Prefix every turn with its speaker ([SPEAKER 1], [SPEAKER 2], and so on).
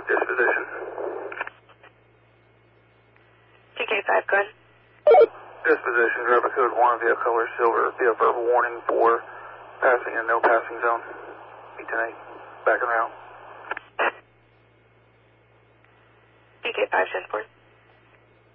[SPEAKER 1] disposition.
[SPEAKER 2] TK5, go ahead.
[SPEAKER 1] Disposition, driver code 1 via color silver, via verbal warning for passing in no passing zone. B10-8, back and around.
[SPEAKER 2] TK5, transport.